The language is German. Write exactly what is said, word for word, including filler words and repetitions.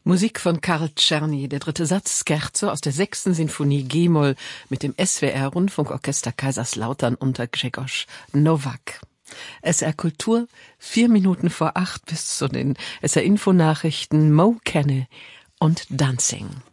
Musik von Karl Czerny, der dritte Satz Scherzo aus der sechsten Sinfonie G-Moll mit dem S W R-Rundfunkorchester Kaiserslautern unter Grzegorz Nowak. S R Kultur, vier Minuten vor acht bis zu den S R-Info-Nachrichten Mo Kenne und Dancing.